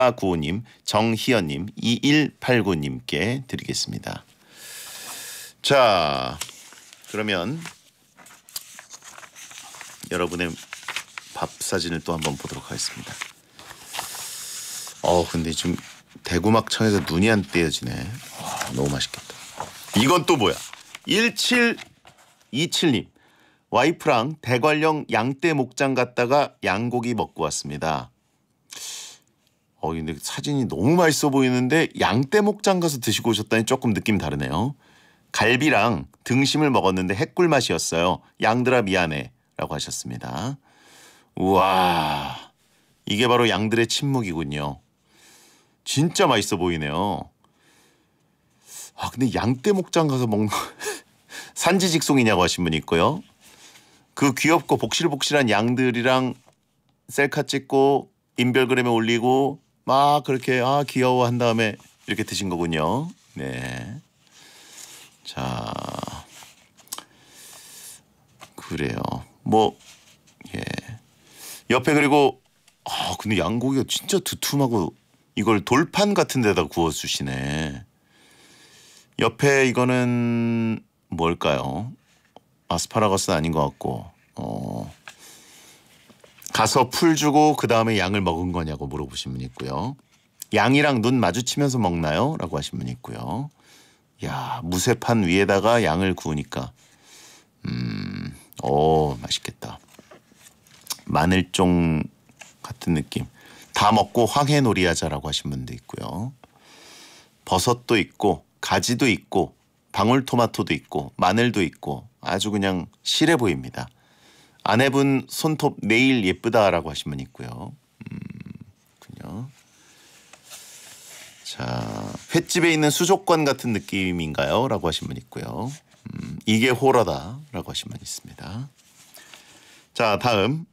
9495님, 정희연님, 2189님께 드리겠습니다. 자, 그러면 여러분의 밥 사진을 또 한번 보도록 하겠습니다. 근데 지금 대구막창에서 눈이 안 떼어지네. 너무 맛있겠다. 이건 또 뭐야? 1727님. 와이프랑 대관령 양떼 목장 갔다가 양고기 먹고 왔습니다. 근데 사진이 너무 맛있어 보이는데 양떼 목장 가서 드시고 오셨다니 조금 느낌 다르네요. 갈비랑 등심을 먹었는데 핵꿀 맛이었어요. 양들아 미안해 라고 하셨습니다. 우와, 이게 바로 양들의 침묵이군요. 진짜 맛있어 보이네요. 근데 양떼 목장 가서 먹는 산지직송이냐고 하신 분이 있고요. 그 귀엽고 복실복실한 양들이랑 셀카 찍고 인별그램에 올리고 막 그렇게 귀여워 한 다음에 이렇게 드신 거군요. 네. 자, 그래요. 예. 옆에 그리고 근데 양고기가 진짜 두툼하고 이걸 돌판 같은 데다 구워 주시네. 옆에 이거는 뭘까요? 아스파라거스는 아닌 것 같고 가서 풀 주고 그 다음에 양을 먹은 거냐고 물어보신 분 있고요. 양이랑 눈 마주치면서 먹나요? 라고 하신 분 있고요. 야, 무쇠판 위에다가 양을 구우니까 맛있겠다. 마늘종 같은 느낌. 다 먹고 황해놀이 하자라고 하신 분도 있고요. 버섯도 있고 가지도 있고 방울토마토도 있고 마늘도 있고 아주 그냥 실해 보입니다. 아내분 손톱 네일 예쁘다라고 하신 분 있고요. 그렇군요. 자, 횟집에 있는 수족관 같은 느낌인가요? 라고 하신 분 있고요. 이게 호러다라고 하신 분 있습니다. 자, 다음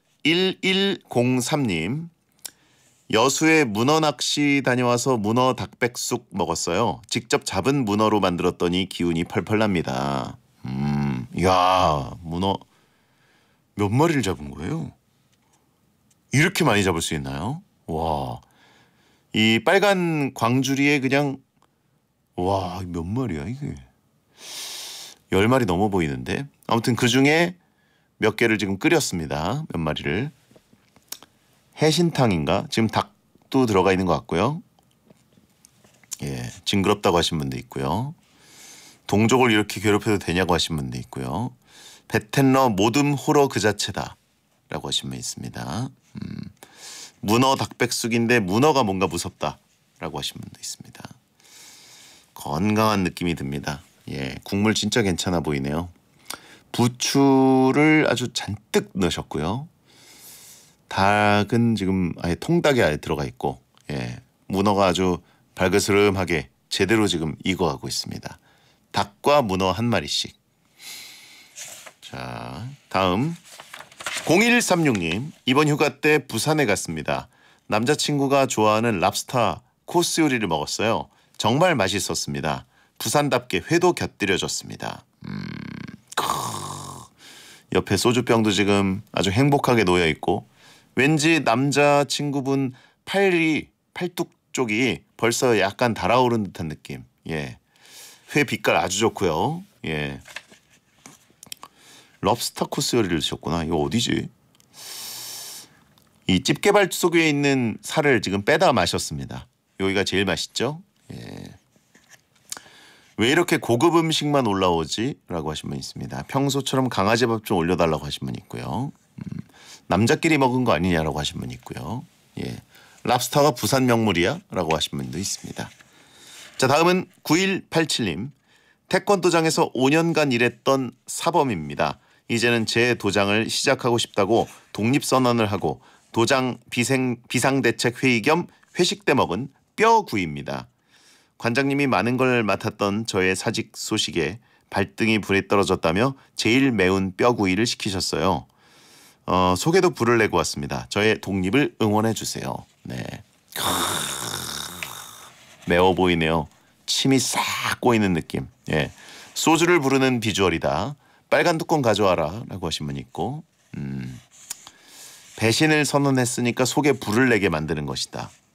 1103님. 여수에 문어 낚시 다녀와서 문어 닭백숙 먹었어요. 직접 잡은 문어로 만들었더니 기운이 펄펄 납니다. 야, 문어 몇 마리를 잡은 거예요? 이렇게 많이 잡을 수 있나요? 와, 이 빨간 광주리에 그냥 몇 마리야 이게? 10마리 넘어 보이는데 아무튼 그중에 몇 개를 지금 끓였습니다. 몇 마리를. 해신탕인가? 지금 닭도 들어가 있는 것 같고요. 예, 징그럽다고 하신 분도 있고요. 동족을 이렇게 괴롭혀도 되냐고 하신 분도 있고요. 베텐러 모듬 호러 그 자체다 라고 하신 분 있습니다. 문어 닭백숙인데 문어가 뭔가 무섭다 라고 하신 분도 있습니다. 건강한 느낌이 듭니다. 예, 국물 진짜 괜찮아 보이네요. 부추를 아주 잔뜩 넣으셨고요. 닭은 지금 아예 통닭에 아예 들어가 있고, 예, 문어가 아주 발그스름하게 제대로 지금 익어가고 있습니다. 닭과 문어 한 마리씩. 자, 다음 0136님. 이번 휴가 때 부산에 갔습니다. 남자친구가 좋아하는 랍스타 코스 요리를 먹었어요. 정말 맛있었습니다. 부산답게 회도 곁들여졌습니다. 옆에 소주병도 지금 아주 행복하게 놓여 있고 왠지 남자친구분 팔뚝 쪽이 벌써 약간 달아오른 듯한 느낌. 예, 회 빛깔 아주 좋고요. 예, 럽스터 코스 요리를 드셨구나. 이거 어디지? 이 집게발 속에 있는 살을 지금 빼다 마셨습니다. 여기가 제일 맛있죠? 예. 왜 이렇게 고급 음식만 올라오지? 라고 하신 분 있습니다. 평소처럼 강아지 밥 좀 올려달라고 하신 분 있고요. 남자끼리 먹은 거 아니냐라고 하신 분 있고요. 예, 랍스타가 부산 명물이야? 라고 하신 분도 있습니다. 자, 다음은 9187님. 태권도장에서 5년간 일했던 사범입니다. 이제는 제 도장을 시작하고 싶다고 독립선언을 하고 도장 비상대책 회의 겸 회식 때 먹은 뼈구이입니다. 관장님이 많은 걸 맡았던 저의 사직 소식에 발등이 불에 떨어졌다며 제일 매운 뼈구이를 시키셨어요. 속에도 불을 내고 왔습니다. 저의 독립을 응원해 주세요. 네. 매워 보이네요. 침이 싹 꼬이는 느낌. 예, 소주를 부르는 비주얼이다. 빨간 뚜껑 가져와라 라고 하신 분 있고 배신을 선언했으니까 속에 불을 내게 만드는 것이다.